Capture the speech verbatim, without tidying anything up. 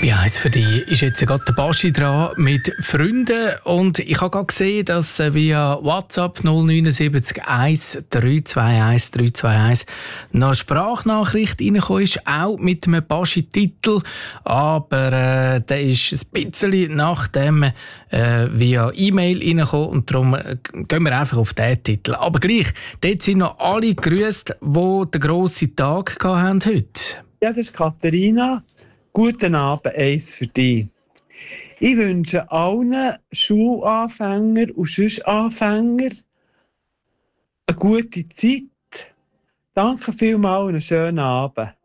Bei «Eis für dich» ist jetzt gerade der Baschi dran mit Freunden und ich habe gerade gesehen, dass via WhatsApp null neun sieben eins drei zwei eins drei zwei eins noch eine Sprachnachricht reingekommen ist, auch mit einem Baschi-Titel, aber äh, der ist ein bisschen nach dem äh, via E-Mail reingekommen und darum äh, gehen wir einfach auf diesen Titel. Aber gleich, dort sind noch alle gegrüßt, die den grossen Tag hatten heute. Ja, das ist Katharina. Guten Abend, eins für dich. Ich wünsche allen Schulanfängern und Sonstanfängern eine gute Zeit. Danke vielmals und einen schönen Abend.